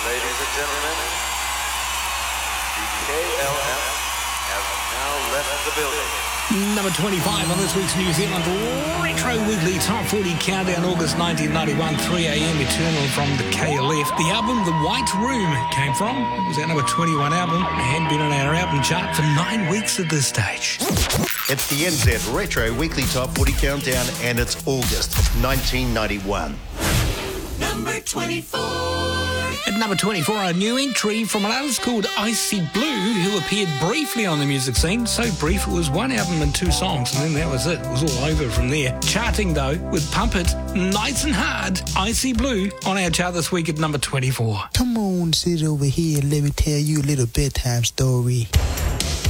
Ladies and gentlemen, the KLF have now left the building. Number 25 on this week's New Zealand Retro Weekly Top 40 Countdown, August 1991, 3 a.m. Eternal from the KLF. The album The White Room came from. It was our number 21 album. It had been on our album chart for 9 weeks at this stage. It's the NZ Retro Weekly Top 40 Countdown, and it's August 1991. Number 24. At number 24, a new entry from an artist called Icy Blue, who appeared briefly on the music scene. So brief, it was one album and 2 songs, and then that was it. It was all over from there. Charting, though, with Pump It, Nice and Hard, Icy Blue on our chart this week at number 24. Come on, sit over here and let me tell you a little bedtime story.